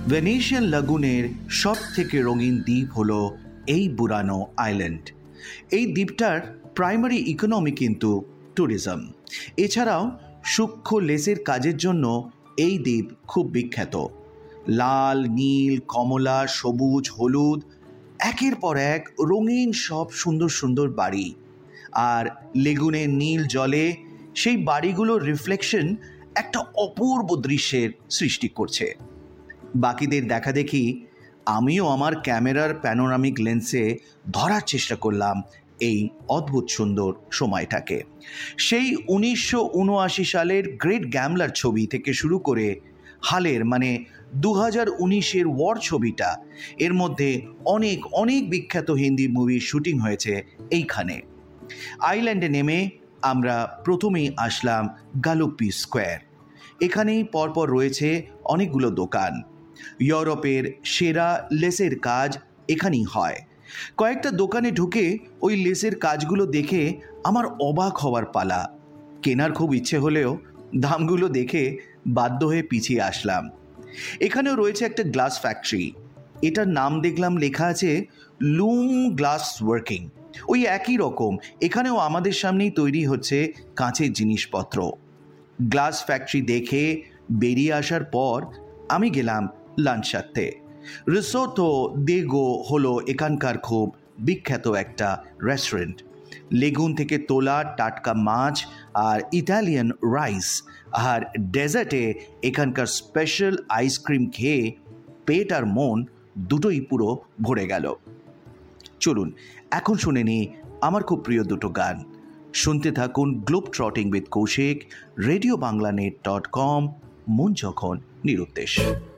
ভেনেশিয়ান লাগুনের সব থেকে রঙিন দ্বীপ হলো এই বুরানো আইল্যান্ড। এই দ্বীপটার প্রাইমারি ইকোনমি কিন্তু ট্যুরিজম। এছাড়াও সূক্ষ্ম লেসের কাজের জন্য এই দ্বীপ খুব বিখ্যাত। লাল, নীল, কমলা, সবুজ, হলুদ, একের পর এক রঙিন সব সুন্দর সুন্দর বাড়ি। আর লেগুনের নীল জলে সেই বাড়িগুলোর রিফ্লেকশন একটা অপূর্ব দৃশ্যের সৃষ্টি করছে। বাকিদের দেখা দেখি আমিও আমার ক্যামেরার প্যানোরামিক লেন্সে ধরার চেষ্টা করলাম এই অদ্ভুত সুন্দর সময়টাকে। সেই 1979 সালের গ্রেট গ্যামলার ছবি থেকে শুরু করে হালের 2019-এর ওয়ার ছবিটা, এর মধ্যে অনেক অনেক বিখ্যাত হিন্দি মুভির শুটিং হয়েছে এইখানে। আইল্যান্ডে নেমে আমরা প্রথমেই আসলাম গালুপি স্কোয়ার। এখানেই পরপর রয়েছে অনেকগুলো দোকান। ইউরোপের সেরা লেসের কাজ এখানেই হয়। কয়েকটা দোকানে ঢুকে ওই লেসের কাজগুলো দেখে আমার অবাক হওয়ার পালা। কেনার খুব ইচ্ছে হলেও দামগুলো দেখে বাধ্য হয়ে পিছিয়ে আসলাম। এখানেও রয়েছে একটা গ্লাস ফ্যাক্টরি। এটার নাম দেখলাম লেখা আছে লুম গ্লাস ওয়ার্কিং। ওই একই রকম এখানেও আমাদের সামনেই তৈরি হচ্ছে কাঁচের জিনিসপত্র। গ্লাস ফ্যাক্টরি দেখে বেরিয়ে আসার পর আমি গেলাম লাঞ্চ সারতে। রিসোর্টো দেগো হলো এখানকার খুব বিখ্যাত একটা রেস্টুরেন্ট। লেগুন থেকে তোলা টাটকা মাছ আর ইটালিয়ান রাইস আর ডেজার্টে এখানকার স্পেশাল আইসক্রিম খেয়ে পেট আর মন দুটোই পুরো ভরে গেল। চলুন এখন শুনে নিই আমার খুব প্রিয় দুটো গান। শুনতে থাকুন গ্লোব ট্রটিং উইথ কৌশিক, রেডিও বাংলানেট.com, মন যখন নিরুদ্দেশ।